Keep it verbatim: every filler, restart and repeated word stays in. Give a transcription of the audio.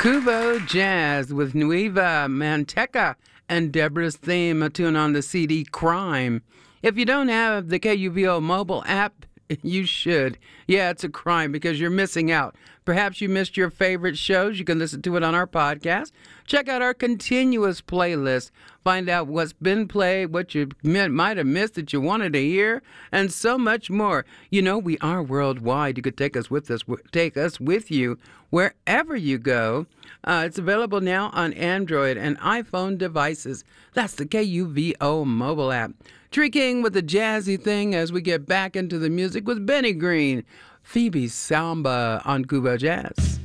Kubo Jazz with Nueva Manteca and Deborah's theme, a tune on the C D Crime. If you don't have the K U V O mobile app, you should. Yeah, it's a crime because you're missing out. Perhaps you missed your favorite shows. You can listen to it on our podcast. Check out our continuous playlist. Find out what's been played, what you might have missed that you wanted to hear, and so much more. You know, we are worldwide. You could take us with us, take us with you wherever you go. Uh, it's available now on Android and iPhone devices. That's the K U V O mobile app. Tree King with the jazzy thing as we get back into the music with Benny Green. Phoebe Samba on Kubo Jazz.